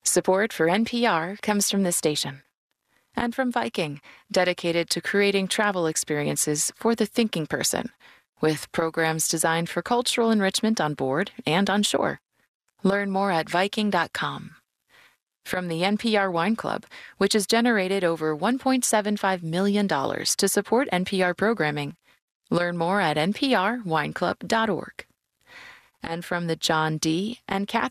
Support for NPR comes from this station. And from Viking, dedicated to creating travel experiences for the thinking person, with programs designed for cultural enrichment on board and on shore. Learn more at Viking.com. From the NPR Wine Club, which has generated over $1.75 million to support NPR programming. Learn more at nprwineclub.org. And from the John D. and Catherine